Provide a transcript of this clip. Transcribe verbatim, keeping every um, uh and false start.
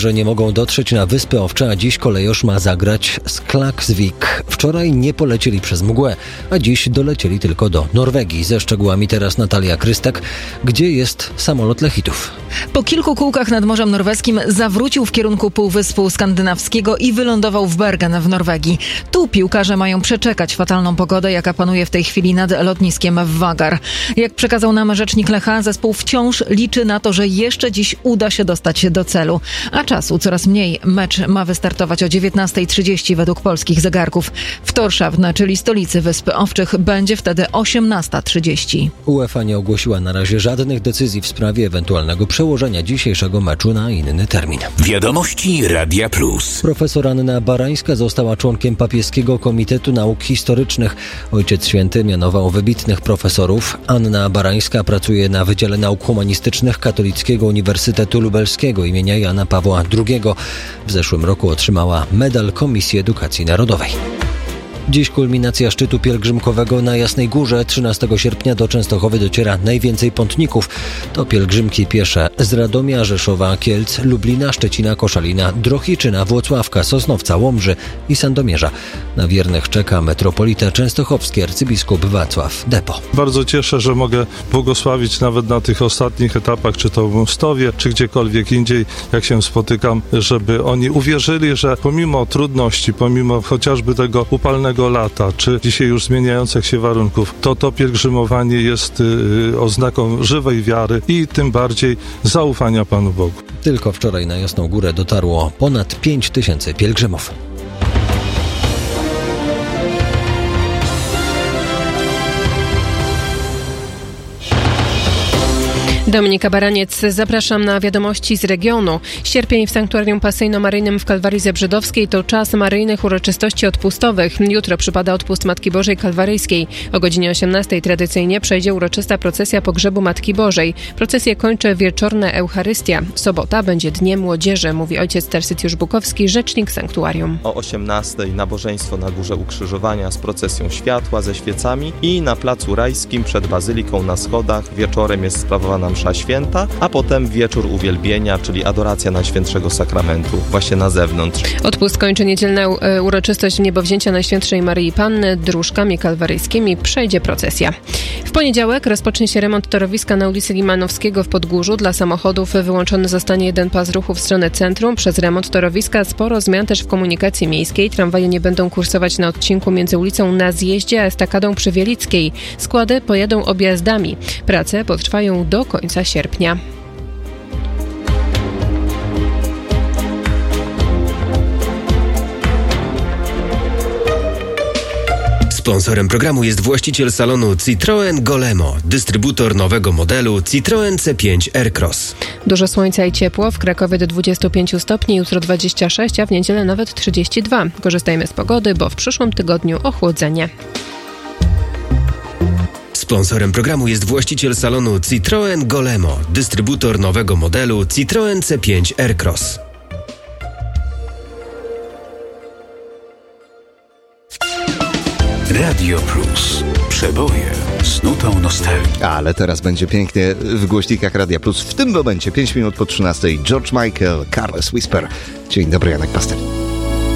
Żeglarze nie mogą dotrzeć na Wyspy Owcze, a dziś kolejorz ma zagrać z Klaksvik. Wczoraj nie polecieli przez mgłę, a dziś dolecieli tylko do Norwegii. Ze szczegółami teraz Natalia Krystek. Gdzie jest samolot Lechitów? Po kilku kółkach nad Morzem Norweskim zawrócił w kierunku Półwyspu Skandynawskiego i wylądował w Bergen w Norwegii. Tu piłkarze mają przeczekać fatalną pogodę, jaka panuje w tej chwili nad lotniskiem w Vagar. Jak przekazał nam rzecznik Lecha, zespół wciąż liczy na to, że jeszcze dziś uda się dostać do celu. A czasu coraz mniej. Mecz ma wystartować o dziewiętnasta trzydzieści według polskich zegarków. W Tórshavn, czyli stolicy Wysp Owczych, będzie wtedy osiemnasta trzydzieści. UEFA nie ogłosiła na razie żadnych decyzji w sprawie ewentualnego przełożenia dzisiejszego meczu na inny termin. Wiadomości Radia Plus. Profesor Anna Barańska została członkiem Papieskiego Komitetu Nauk Historycznych. Ojciec Święty mianował wybitnych profesorów. Anna Barańska pracuje na Wydziale Nauk Humanistycznych Katolickiego Uniwersytetu Lubelskiego imienia Jana Pawła drugiego. W zeszłym roku otrzymała medal Komisji Edukacji Narodowej. Dziś kulminacja szczytu pielgrzymkowego na Jasnej Górze. trzynastego sierpnia do Częstochowy dociera najwięcej pątników. To pielgrzymki piesze z Radomia, Rzeszowa, Kielc, Lublina, Szczecina, Koszalina, Drohiczyna, Włocławka, Sosnowca, Łomży i Sandomierza. Na wiernych czeka metropolita częstochowski arcybiskup Wacław Depo. Bardzo cieszę, że mogę błogosławić nawet na tych ostatnich etapach, czy to w Mostowie, czy gdziekolwiek indziej, jak się spotykam, żeby oni uwierzyli, że pomimo trudności, pomimo chociażby tego upalnego lata, czy dzisiaj już zmieniających się warunków, to to pielgrzymowanie jest y, oznaką żywej wiary i tym bardziej zaufania Panu Bogu. Tylko wczoraj na Jasną Górę dotarło ponad pięć tysięcy pielgrzymów. Dominika Baraniec, zapraszam na wiadomości z regionu. Sierpień w Sanktuarium Pasyjno-Maryjnym w Kalwarii Zebrzydowskiej to czas maryjnych uroczystości odpustowych. Jutro przypada odpust Matki Bożej Kalwaryjskiej. O godzinie osiemnastej tradycyjnie przejdzie uroczysta procesja pogrzebu Matki Bożej. Procesję kończy wieczorna Eucharystia. Sobota będzie Dniem Młodzieży, mówi ojciec Tarsycjusz Bukowski, rzecznik Sanktuarium. O osiemnastej nabożeństwo na Górze Ukrzyżowania z procesją światła ze świecami i na Placu Rajskim przed Bazyliką na schodach wieczorem jest sprawowana msza święta, a potem wieczór uwielbienia, czyli adoracja Najświętszego Sakramentu właśnie na zewnątrz. Odpust kończy niedzielna uroczystość Niebowzięcia Najświętszej Maryi Panny. Dróżkami kalwaryjskimi przejdzie procesja. W poniedziałek rozpocznie się remont torowiska na ulicy Limanowskiego w Podgórzu. Dla samochodów wyłączony zostanie jeden pas ruchu w stronę centrum. Przez remont torowiska sporo zmian też w komunikacji miejskiej. Tramwaje nie będą kursować na odcinku między ulicą Na Zjeździe a Estakadą przy Wielickiej. Składy pojadą objazdami. Prace potrwają do końca sierpnia. Sponsorem programu jest właściciel salonu Citroën Golemo, dystrybutor nowego modelu Citroën C pięć Aircross. Dużo słońca i ciepło, w Krakowie do dwudziestu pięciu stopni, jutro dwadzieścia sześć, a w niedzielę nawet trzydzieści dwa. Korzystajmy z pogody, bo w przyszłym tygodniu ochłodzenie. Sponsorem programu jest właściciel salonu Citroën Golemo, dystrybutor nowego modelu Citroën C pięć Aircross. Radio Plus. Przeboje z nutą nostalgii. Ale teraz będzie pięknie w głośnikach Radia Plus. W tym momencie pięć minut po trzynastej George Michael, Careless Whisper. Dzień dobry, Janek Paster.